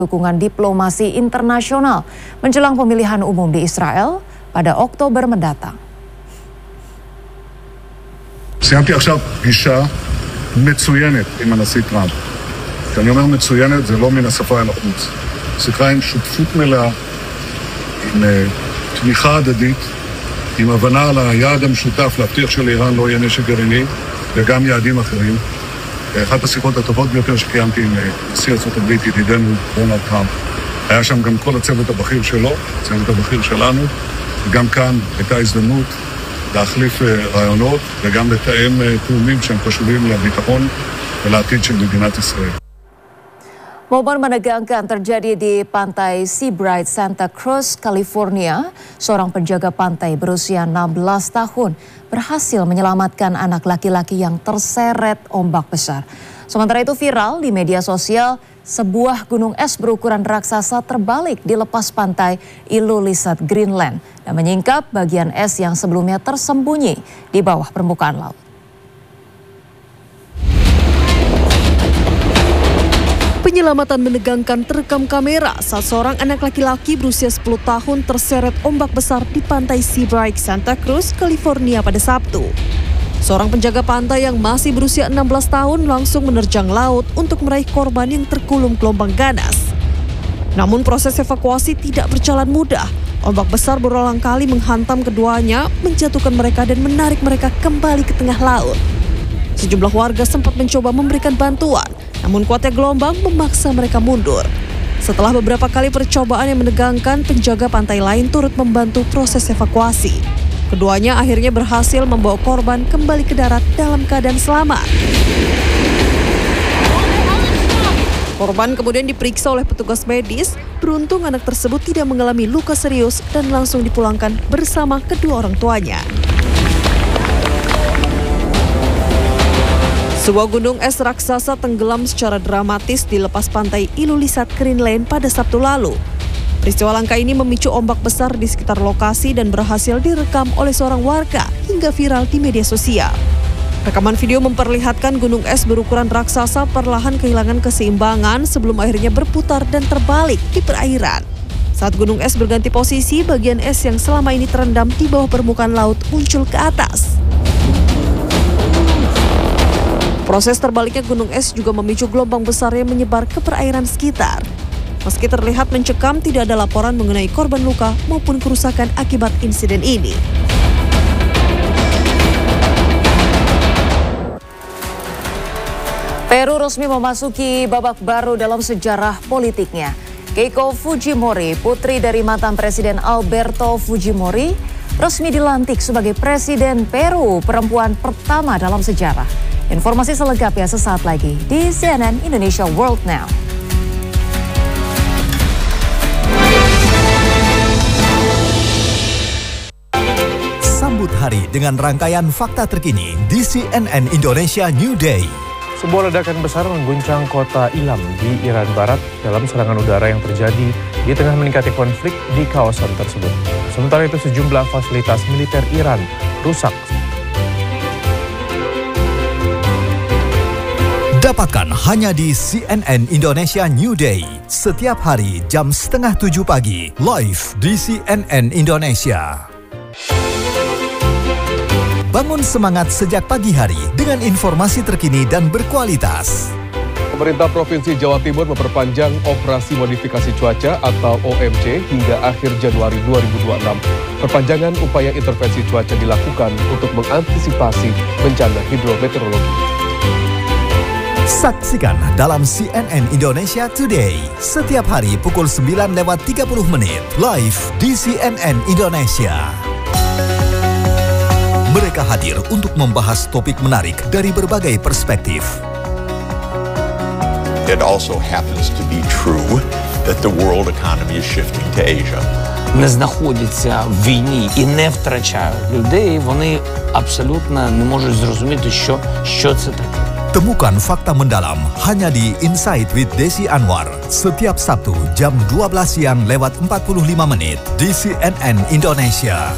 dukungan diplomasi internasional menjelang pemilihan umum di Israel pada Oktober mendatang. סיימתי עכשיו פגישה מצוינת עם הנשיא טראמפ. כשאני אומר מצוינת זה לא מן השפה אל החוץ. שיחה עם שותפות מלאה, עם תמיכה הדדית, עם הבנה על היעד המשותף להבטיח שלאיראן לא יהיה נשק גרעיני וגם יעדים אחרים. אחת השיחות הטובות ביותר שקיימתי עם נשיא ארצות הברית ידידנו דונלד טראמפ. היה שם גם כל הצוות הבכיר שלו, הצוות הבכיר שלנו, וגם כאן הייתה הזדמנות להחליף רעיונות וגם לתאם תאומים שהם חשובים לביטחון ולעתיד של מדינת ישראל. Momen menegangkan terjadi di pantai Seabright, Santa Cruz, California. Seorang penjaga pantai berusia 16 tahun berhasil menyelamatkan anak laki-laki yang terseret ombak besar. Sementara itu viral di media sosial, sebuah gunung es berukuran raksasa terbalik di lepas pantai Ilulissat, Greenland dan menyingkap bagian es yang sebelumnya tersembunyi di bawah permukaan laut. Penyelamatan menegangkan terekam kamera saat seorang anak laki-laki berusia 10 tahun terseret ombak besar di pantai Seabright, Santa Cruz, California pada Sabtu. Seorang penjaga pantai yang masih berusia 16 tahun langsung menerjang laut untuk meraih korban yang tergulung gelombang ganas. Namun proses evakuasi tidak berjalan mudah. Ombak besar berulang kali menghantam keduanya, menjatuhkan mereka dan menarik mereka kembali ke tengah laut. Sejumlah warga sempat mencoba memberikan bantuan, namun kuatnya gelombang memaksa mereka mundur. Setelah beberapa kali percobaan yang menegangkan, penjaga pantai lain turut membantu proses evakuasi. Keduanya akhirnya berhasil membawa korban kembali ke darat dalam keadaan selamat. Korban kemudian diperiksa oleh petugas medis. Beruntung anak tersebut tidak mengalami luka serius dan langsung dipulangkan bersama kedua orang tuanya. Sebuah gunung es raksasa tenggelam secara dramatis di lepas pantai Ilulissat, Greenland pada Sabtu lalu. Peristiwa langka ini memicu ombak besar di sekitar lokasi dan berhasil direkam oleh seorang warga hingga viral di media sosial. Rekaman video memperlihatkan gunung es berukuran raksasa perlahan kehilangan keseimbangan sebelum akhirnya berputar dan terbalik di perairan. Saat gunung es berganti posisi, bagian es yang selama ini terendam di bawah permukaan laut muncul ke atas. Proses terbaliknya gunung es juga memicu gelombang besar yang menyebar ke perairan sekitar. Meski terlihat mencekam, tidak ada laporan mengenai korban luka maupun kerusakan akibat insiden ini. Peru resmi memasuki babak baru dalam sejarah politiknya. Keiko Fujimori, putri dari mantan Presiden Alberto Fujimori, resmi dilantik sebagai Presiden Peru, perempuan pertama dalam sejarah. Informasi selengkapnya sesaat lagi di CNN Indonesia World Now. Sambut hari dengan rangkaian fakta terkini di CNN Indonesia New Day. Sebuah ledakan besar mengguncang kota Ilam di Iran Barat dalam serangan udara yang terjadi di tengah meningkatnya konflik di kawasan tersebut. Sementara itu sejumlah fasilitas militer Iran rusak. Dapatkan hanya di CNN Indonesia New Day. Setiap hari jam 6:30 pagi, live di CNN Indonesia. Bangun semangat sejak pagi hari dengan informasi terkini dan berkualitas. Pemerintah Provinsi Jawa Timur memperpanjang operasi modifikasi cuaca atau OMC hingga akhir Januari 2026. Perpanjangan upaya intervensi cuaca dilakukan untuk mengantisipasi bencana hidrometeorologi. Saksikan dalam CNN Indonesia Today setiap hari pukul 9:30 live di CNN Indonesia. Mereka hadir untuk membahas topik menarik dari berbagai perspektif. It also happens to be true that the world economy is shifting to Asia. Не знаходяться в війні і не втрачають людей, вони абсолютно не можуть зрозуміти, що це таке. Temukan fakta mendalam hanya di Insight with Desi Anwar setiap Sabtu jam 12 siang lewat 45 di CNN Indonesia.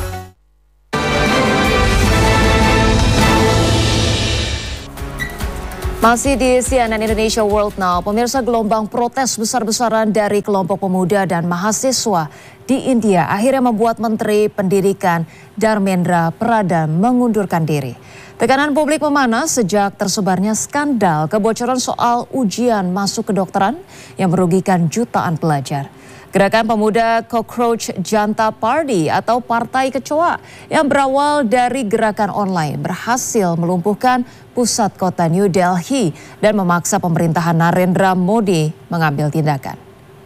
Masih di CNN Indonesia World Now, pemirsa, gelombang protes besar-besaran dari kelompok pemuda dan mahasiswa di India akhirnya membuat Menteri Pendidikan Dharmendra Pradhan mengundurkan diri. Tekanan publik memanas sejak tersebarnya skandal kebocoran soal ujian masuk kedokteran yang merugikan jutaan pelajar. Gerakan pemuda Cockroach Janta Party atau Partai Kecoa yang berawal dari gerakan online berhasil melumpuhkan pusat kota New Delhi dan memaksa pemerintahan Narendra Modi mengambil tindakan.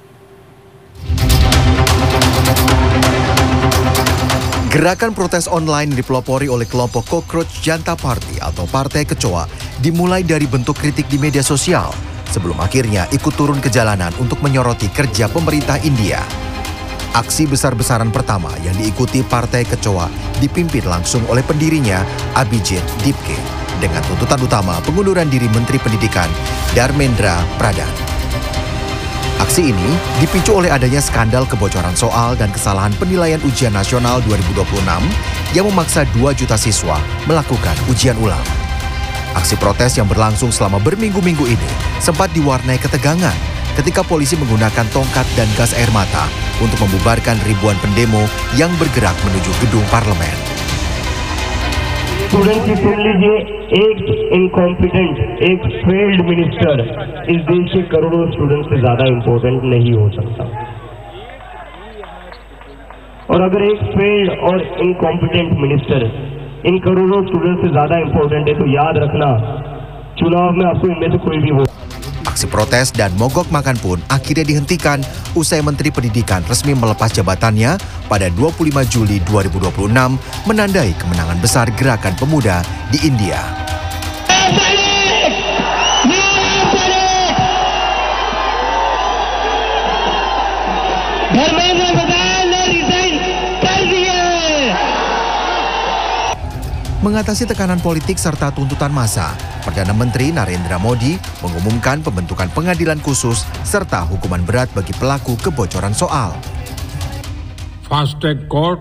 Gerakan protes online dipelopori oleh kelompok Cockroach Janta Party atau Partai Kecoa dimulai dari bentuk kritik di media sosial sebelum akhirnya ikut turun ke jalanan untuk menyoroti kerja pemerintah India. Aksi besar-besaran pertama yang diikuti Partai Kecoa dipimpin langsung oleh pendirinya Abhijit Dipke dengan tuntutan utama pengunduran diri Menteri Pendidikan Dharmendra Pradhan. Aksi ini dipicu oleh adanya skandal kebocoran soal dan kesalahan penilaian ujian nasional 2026 yang memaksa 2 juta siswa melakukan ujian ulang. Aksi protes yang berlangsung selama berminggu-minggu ini sempat diwarnai ketegangan ketika polisi menggunakan tongkat dan gas air mata untuk membubarkan ribuan pendemo yang bergerak menuju gedung parlemen. Student की सुन लीजिए, एक इनकॉम्पिटेंट, एक failed minister इस देश के करोड़ों स्टूडेंट से ज्यादा इम्पोर्टेंट नहीं हो सकता। और अगर एक फेल्ड और इनकॉम्पिटेंट मिनिस्टर इन करोड़ों स्टूडेंट से ज्यादा इम्पोर्टेंट है तो याद रखना, चुनाव में आपको इनमें से कोई भी हो। Aksi protes dan mogok makan pun akhirnya dihentikan usai Menteri Pendidikan resmi melepas jabatannya pada 25 Juli 2026 menandai kemenangan besar gerakan pemuda di India. Mengatasi tekanan politik serta tuntutan massa, Perdana Menteri Narendra Modi mengumumkan pembentukan pengadilan khusus serta hukuman berat bagi pelaku kebocoran soal. Fast track court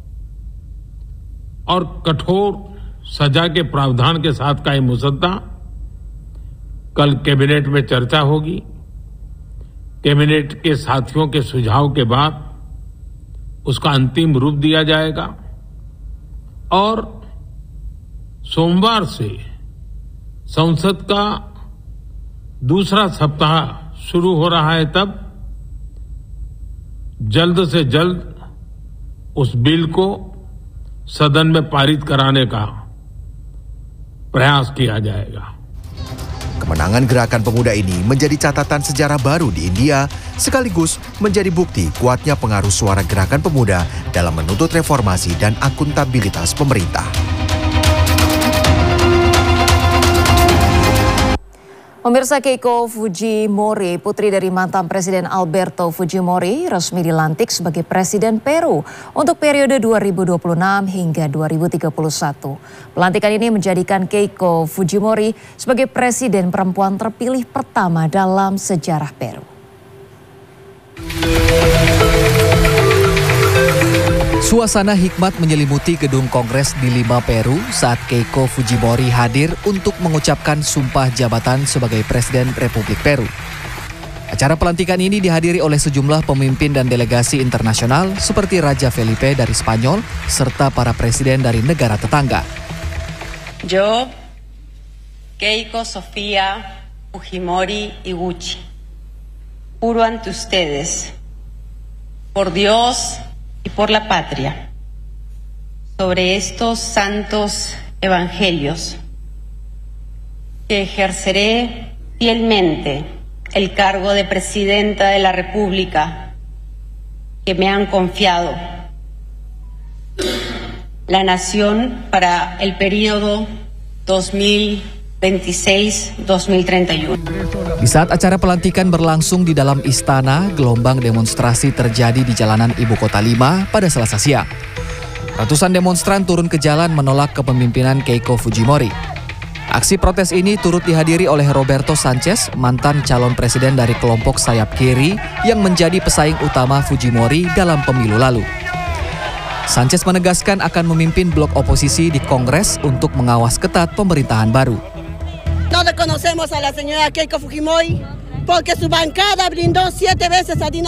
और कठोर सजा के प्रावधान के साथ का ये मुसद्दा कल कैबिनेट में चर्चा होगी। कैबिनेट के साथियों के सुझाव के बाद उसका अंतिम रूप दिया जाएगा और सोमवार से संसद का दूसरा सप्ताह शुरू हो रहा है, तब जल्द से जल्द उस बिल को सदन में पारित कराने का प्रयास किया जाएगा। Kemenangan gerakan pemuda ini menjadi catatan sejarah baru di India, sekaligus menjadi bukti kuatnya pengaruh suara gerakan pemuda dalam menuntut reformasi dan akuntabilitas pemerintah. Pemirsa, Keiko Fujimori, putri dari mantan Presiden Alberto Fujimori, resmi dilantik sebagai Presiden Peru untuk periode 2026 hingga 2031. Pelantikan ini menjadikan Keiko Fujimori sebagai Presiden perempuan terpilih pertama dalam sejarah Peru. Suasana hikmat menyelimuti gedung Kongres di Lima, Peru saat Keiko Fujimori hadir untuk mengucapkan sumpah jabatan sebagai Presiden Republik Peru. Acara pelantikan ini dihadiri oleh sejumlah pemimpin dan delegasi internasional seperti Raja Felipe dari Spanyol serta para presiden dari negara tetangga. Yo, Keiko Sofía Fujimori Iguchi, juro ante ustedes, por Dios y por la patria, sobre estos santos evangelios, que ejerceré fielmente el cargo de Presidenta de la República que me han confiado la nación para el periodo 2026-2031. Di saat acara pelantikan berlangsung di dalam istana, gelombang demonstrasi terjadi di jalanan ibu kota Lima pada Selasa siang. Ratusan demonstran turun ke jalan menolak kepemimpinan Keiko Fujimori. Aksi protes ini turut dihadiri oleh Roberto Sanchez, mantan calon presiden dari kelompok sayap kiri yang menjadi pesaing utama Fujimori dalam pemilu lalu. Sanchez menegaskan akan memimpin blok oposisi di Kongres untuk mengawas ketat pemerintahan baru. No reconocer conocemos a la señora Keiko Fujimori porque su bancada brindó 7 veces a Dina